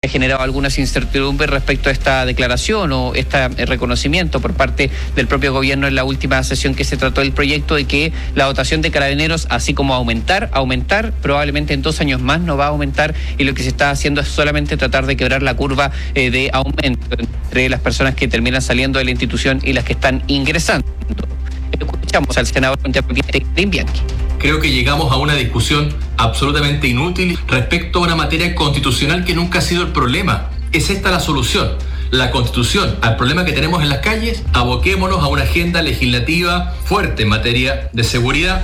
generado algunas incertidumbres respecto a esta declaración o este reconocimiento por parte del propio gobierno en la última sesión que se trató del proyecto, de que la dotación de carabineros, así como aumentar, probablemente en 2 años más no va a aumentar, y lo que se está haciendo es solamente tratar de quebrar la curva de aumento entre las personas que terminan saliendo de la institución y las que están ingresando. Escuchamos al senador independiente Bianchi. Creo que llegamos a una discusión absolutamente inútil respecto a una materia constitucional que nunca ha sido el problema. Es esta la solución. La Constitución al problema que tenemos en las calles. Aboquémonos a una agenda legislativa fuerte en materia de seguridad.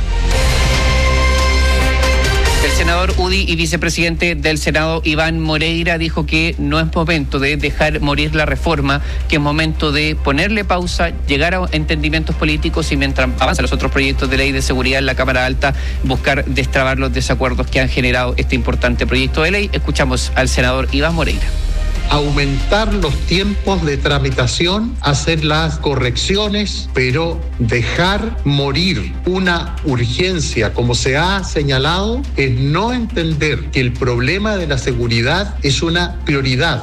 El senador UDI y vicepresidente del Senado, Iván Moreira, dijo que no es momento de dejar morir la reforma, que es momento de ponerle pausa, llegar a entendimientos políticos y, mientras avanzan los otros proyectos de ley de seguridad en la Cámara Alta, buscar destrabar los desacuerdos que han generado este importante proyecto de ley. Escuchamos al senador Iván Moreira. Aumentar los tiempos de tramitación, hacer las correcciones, pero dejar morir una urgencia, como se ha señalado, es no entender que el problema de la seguridad es una prioridad.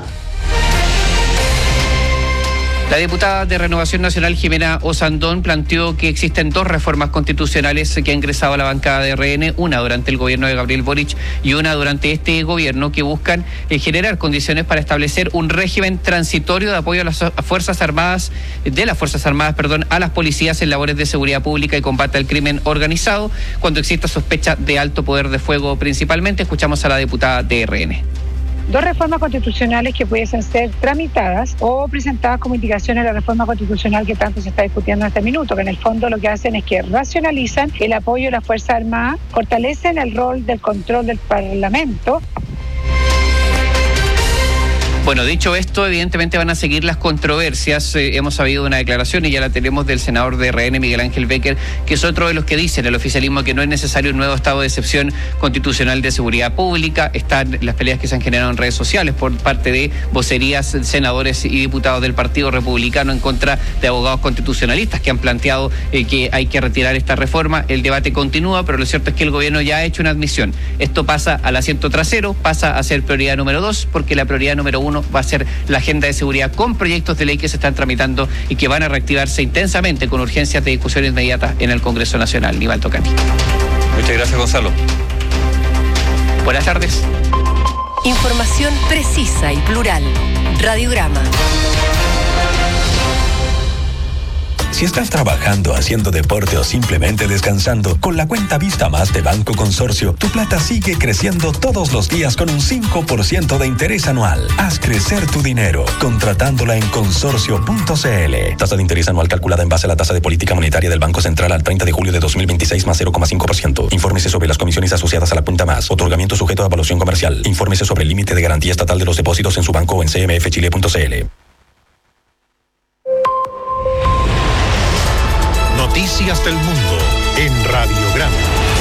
La diputada de Renovación Nacional, Jimena Osandón, planteó que existen 2 reformas constitucionales que ha ingresado a la bancada de RN, una durante el gobierno de Gabriel Boric y una durante este gobierno, que buscan generar condiciones para establecer un régimen transitorio de apoyo a las Fuerzas Armadas, a las policías en labores de seguridad pública y combate al crimen organizado, cuando exista sospecha de alto poder de fuego principalmente. Escuchamos a la diputada de RN. 2 reformas constitucionales que pudiesen ser tramitadas o presentadas como indicaciones de la reforma constitucional que tanto se está discutiendo en este minuto, que en el fondo lo que hacen es que racionalizan el apoyo a las Fuerzas Armadas, fortalecen el rol del control del Parlamento. Bueno, dicho esto, evidentemente van a seguir las controversias. Hemos sabido una declaración, y ya la tenemos, del senador de RN, Miguel Ángel Becker, que es otro de los que dicen el oficialismo que no es necesario un nuevo estado de excepción constitucional de seguridad pública. Están las peleas que se han generado en redes sociales por parte de vocerías, senadores y diputados del Partido Republicano en contra de abogados constitucionalistas que han planteado que hay que retirar esta reforma. El debate continúa, pero lo cierto es que el gobierno ya ha hecho una admisión. Esto pasa al asiento trasero, pasa a ser prioridad número 2, porque la prioridad número 1 va a ser la agenda de seguridad con proyectos de ley que se están tramitando y que van a reactivarse intensamente con urgencias de discusión inmediata en el Congreso Nacional. Nival Tocani. Muchas gracias, Gonzalo. Buenas tardes. Información precisa y plural. Radiograma. Si estás trabajando, haciendo deporte o simplemente descansando, con la cuenta Vista Más de Banco Consorcio, tu plata sigue creciendo todos los días con un 5% de interés anual. Haz crecer tu dinero contratándola en consorcio.cl. Tasa de interés anual calculada en base a la tasa de política monetaria del Banco Central al 30 de julio de 2026 más 0,5%. Infórmese sobre las comisiones asociadas a la cuenta Más. Otorgamiento sujeto a evaluación comercial. Infórmese sobre el límite de garantía estatal de los depósitos en su banco o en cmfchile.cl. Noticias del mundo en Radiograma.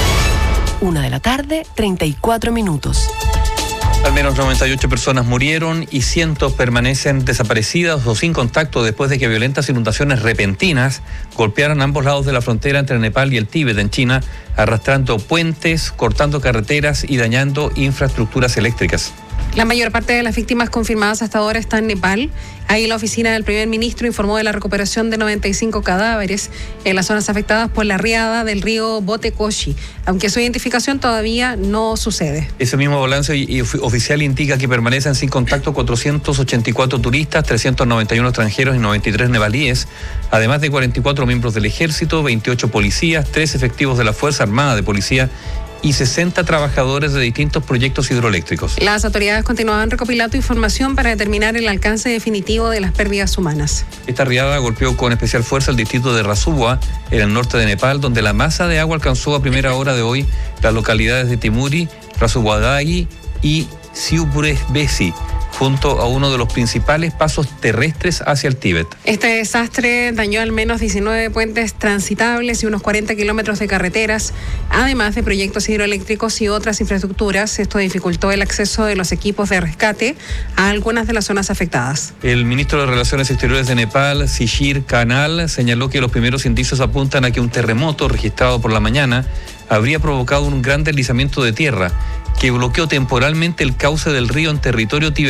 1:34 p.m. Al menos 98 personas murieron y cientos permanecen desaparecidas o sin contacto después de que violentas inundaciones repentinas golpearan ambos lados de la frontera entre Nepal y el Tíbet en China, arrastrando puentes, cortando carreteras y dañando infraestructuras eléctricas. La mayor parte de las víctimas confirmadas hasta ahora está en Nepal. Ahí la oficina del primer ministro informó de la recuperación de 95 cadáveres en las zonas afectadas por la riada del río Botekoshi, aunque su identificación todavía no sucede. Ese mismo balance oficial indica que permanecen sin contacto 484 turistas, 391 extranjeros y 93 nepalíes, además de 44 miembros del ejército, 28 policías, 3 efectivos de la Fuerza Armada de Policía y 60 trabajadores de distintos proyectos hidroeléctricos. Las autoridades continuaban recopilando información para determinar el alcance definitivo de las pérdidas humanas. Esta riada golpeó con especial fuerza el distrito de Rasubwa, en el norte de Nepal, donde la masa de agua alcanzó a primera hora de hoy las localidades de Timuri, Rasubwadagi y Siubresbesi, junto a uno de los principales pasos terrestres hacia el Tíbet. Este desastre dañó al menos 19 puentes transitables y unos 40 kilómetros de carreteras, además de proyectos hidroeléctricos y otras infraestructuras. Esto dificultó el acceso de los equipos de rescate a algunas de las zonas afectadas. El ministro de Relaciones Exteriores de Nepal, Shishir Kanal, señaló que los primeros indicios apuntan a que un terremoto registrado por la mañana habría provocado un gran deslizamiento de tierra que bloqueó temporalmente el cauce del río en territorio tibetano